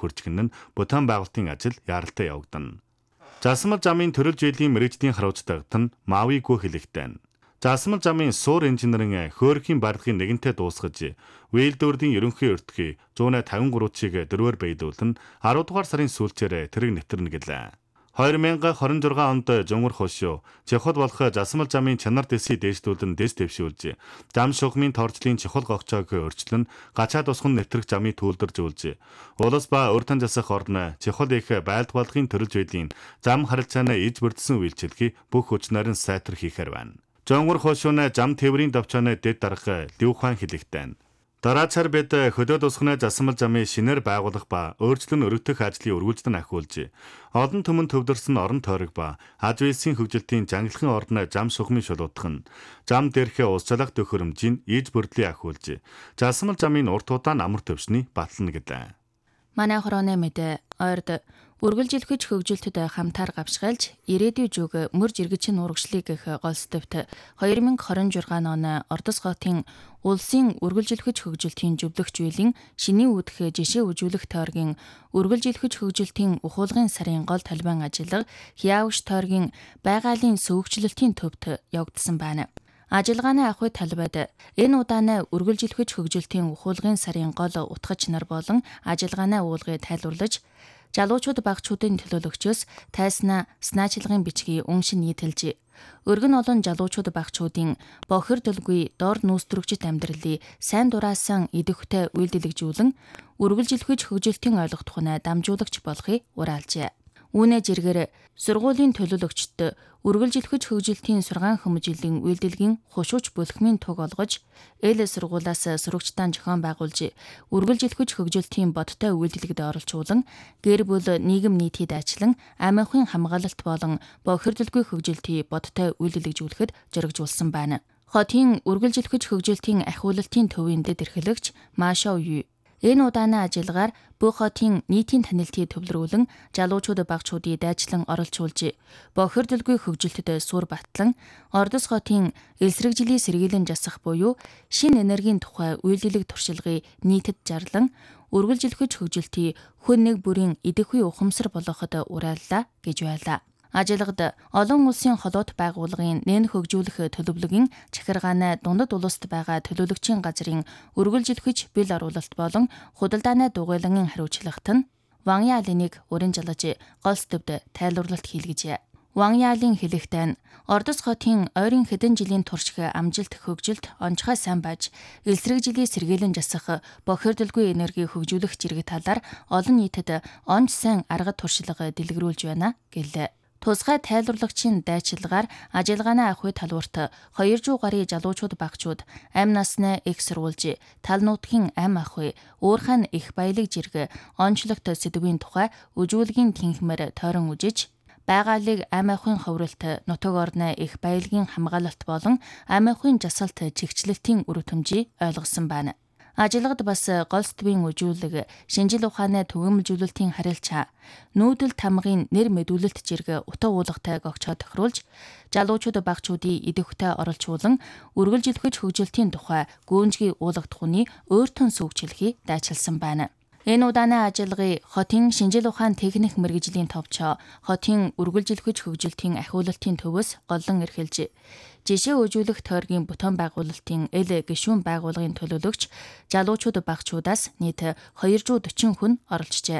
хүрчгэн нь Бутан байгуулалтын ажил яралтай явагдана. Жасмал замын төрөл жилийн мэргэжлийн харуулцдагт нь Мавиго хэлэхтэй. Жасмал замын суур инженерийн хөөрхийн барилгын нэгэнтээ дуусгаж, Вэлдүрдийн ерөнхий өртгий 153-ыг 4-оор биелүүлэн 10 дугаар сарын сүүлчээр тэрэг нэвтэрнэ гэлээ. 2026 онд Жунгар хошуу чухал болох жасмал замын чанар дэсийг дээшлүүлэн дэс дэвшүүлж, зам шугамын торчлын чухал гогчоог өөрчлөн гачаад усхан нэвтрэх замыг түүлдэржүүлж, улс ба урьдчилан засах орн чухал их байлдвалгын төрөл жилийн зам харилцааны иж бүрдсэн үйлчилгийг бүх хүчнээр нь сайтар хийхээр байна. Жунгар хошууны зам тээврийн давчааны дэд дарга Ливхан хэлэхтэй. Дараачаар бид хөдөөд усхны жасмал замыг шинээр байгуулах ба өөрчлөн өргөдөх ажлыг үргэлжлэн ахиулж, олон түмэн төвлөрсөн орон тойрог ба аж үйлсийн хөгжилтийн жангалахын орны зам шугамын шулуудах нь зам дээрхээ ус-чалах төхөөрөмжийн иж бүрдлийг ахиулж, жасмал замын урт удаан амар төвшний батлана гэлээ. Манай хорооны мэдээ ойрд үргэлжилгэж хөгжилтөд хамтаар гавшгайлж ирээдүйн жүг мөр жиргэчин урагшлыг гэх голстовт 2026 оны Ордос хотын улсын үргэлжилгэж хөгжилтийн зөвлөгч үеийн шинийн үүдх жишээ үзүүлэх тойргийн үргэлжилгэж хөгжилтийн ухуулгын сарын гол талбайн ажиллага Хяавш тойргийн байгалийн сөвөгчлөлтийн төвд явагдсан байна. Ажиллагааны ахуй талбайд энэ удааны үргэлжилгэж хөгжилтийн ухуулгын сарын гол утгач нар болон ажиллагааны уулгыг тайлбарлаж, залуучууд багчуудын төлөөлөгчөөс тайснаа санаачилгын бичгийг уншин нийтэлж, өргөн олон залуучууд багчуудын бохирдолгүй дор нүүстрэгчит амьдралыг сайн дураасан идэвхтэй үйлдэлэгжүүлэн үргэлжилгэж хөгжилтийн ойлгох тухай дамжуулагч болохыг ураалжээ. Үүнээ жиргээр сургуулийн төлөөлөгчд үргэлжилгэж хөгжилтийн сургаан хүмүүжлийн үйлдэлгийн хушууч бүлхмийн туг олгож, эл сургуулаас сурагчдаа зохион байгуулж, үргэлжилгэж хөгжилтийн бодтой үйлдэлгэд оролцуулан, гэр бүл нийгэм нийтийн дайчлан, амийнхын хамгаалалт болон бохирдолгүй хөгжилтийг бодтой үйлдэлэгжүүлэхэд зоригжуулсан байна. Хотын үргэлжилгэж хөгжилтийн ахиулалтын төвийн дэд эрхлэгч Маашаа Ю энэ удааны ажиллагаар бүх хотын нийтийн танилтыг төвлөрүүлэн залуучууд багчуудыг дайчлан оролцуулж, бохирдолгүй хөгжилтөд сур батлан, Ордос хотын элсрэгжлийн сэргийлэн жасах буюу шинэ энергийн тухай үйлдэлэг туршилгыг нийтэд зарлан, үргэлжилгэж хөгжилтийг хүн нэг бүрийн идэвхүй ухамсар болгоход урааллаа гэж байлаа. Ажиллагад олон улсын холоот байгууллагын нэн хөгжүүлэх төлөвлөгийн захиргааны дундад улсад байгаа төлөөлөгчийн газрын үргэлжилгэж бэл оруулалт болон худалдааны дугуйлангийн хариуцлагт нь Ван Яалиныг уринжлаж голстовд тайлбарлалт хийлгэжээ. Ван Яалин хэлэхдээ Ордос хотын ойрын хэдэн жилийн турших амжилт хөгжилт онцгой сайн байж, элсрэгжлийн сэргийлэн жасах бохирдолгүй энерги хөгжүүлэх зэрэг талаар олон нийтэд онц сайн арга туршлага дэлгэрүүлж байна гэлээ. Тусгай тайлбарлагчийн дайчилгаар ажиллагааны ахуй талбарт 200 гаруй залуучууд багчууд амь насны их сурвалж, тал нутгийн амь ахуй, уурхайн их баялаг зэрэг онцлогт сэдвийн тухай үжүүлгийн тэнхмээр тойрон үжиж, байгаалыг амь ахуйн ховролт, нутаг орны их баялагын хамгаалалт болон амь ахуйн жасалт чигчлэлтийн үр төмжийг ойлгосон байна. Ажиллагад бас голстовын үжүүлэг, шинжил ухааны төгөөмөлжүүлэлтийн харилцаа, нүүдэл тамгын нэр мэдүүлэлт зэрэг утга уулгатай гогчоо тохируулж, залуучууд багчуудыг идэвхтэй оролцуулан үргэлжилгэж хөгжилтийн тухай гүнзгий уулгах тухны өөртөө сүүгчлэхийг дайчилсан байна. Энэ удааны ажиллагыг хотын шинжил ухаан техник мэргэжлийн товчоо хотын үргэлжилгэж хөгжилтийн ахиулалтын төвөөс голлон эрхэлж, жишээ үзүүлэх тойргийн Бутан байгуулалтын эл гишүүн байгууллагын төлөөлөгч залуучууд багчуудаас нийт 240 хүн оролцжээ.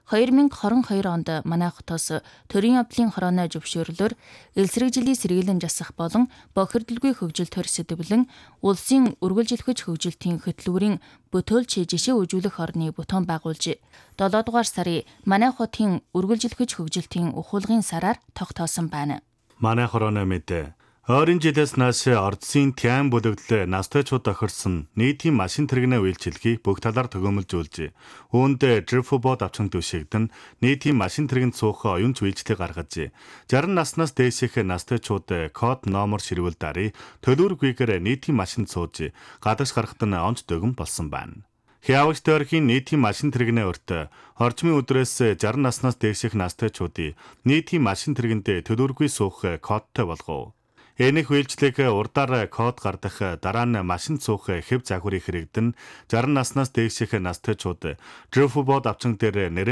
2022 онд манай хотоос төрийн явдлын хорооны зөвшөөрлөөр элсрэгжлийн сэргийлэн жасах болон бохирдолгүй хөгжилтөөр сэдвлэн улсын үргэлжилгэж хөгжилтийн хөтөлбөрийн бүтөөлч жишээ үзүүлэх орны Бутан байгуулж, 7 дугаар сарын манай хотын үргэлжилгэж хөгжилтийн ухуулгын сараар тогтоосон байна. Манай хорооны мэдээ ойрын жилээс нааш Ордсын Тян бүлэглэлээ настайчууд тохирсон нийтийн машин тэрэгний үйлчилгээг бүх талаар төгөөмөлжүүлж, үүнд дрифтбот авчин түвшигдэн нийтийн машин тэрэгэнд суух оюунч үйлчлэг гаргаж, 60 наснаас дээших настайчууд код номер ширүүл дарыг төлөвлөгөөгөөр нийтийн машинд сууж, гадагш гарахад нь онц дөгөн болсон байна. Хяавш тойргийн нийтийн машин тэрэгний өрт орчмын өдрөөс 60 наснаас дээших настайчуудыг нийтийн машин тэрэгэнд төлөвлөгөө суух кодтой болгов. Энэх үйлчлэг урдаар код гардах дараа нь машин суух хэв загварыг хэрэгдэн 60 наснаас дээших настайчууд дрифтбот авчин дээр